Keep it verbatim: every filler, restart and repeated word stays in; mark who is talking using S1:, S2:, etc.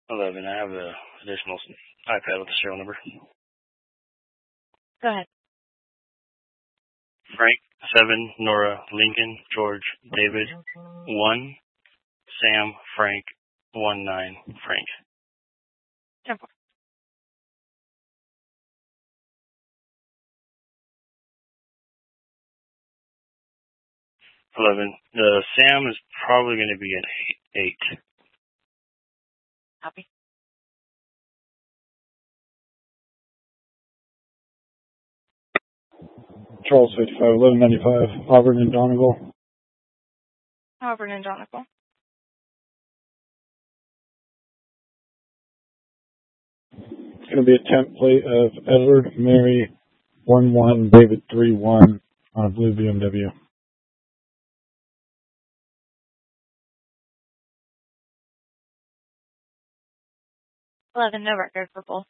S1: eleven. I have a additional iPad with the serial number.
S2: Go ahead.
S1: Frank, seven. Nora, Lincoln, George, David, one. Sam, Frank, one, nine, Frank.
S2: ten four.
S1: eleven. The Sam is probably going to be an eight.
S2: Copy.
S3: Charles fifty-five, eleven ninety-five, Auburn and Donegal.
S2: Auburn and Donegal.
S3: It's going to be a template of Edward, Mary, one one, David, three one on a blue B M W.
S2: eleven, no record for both.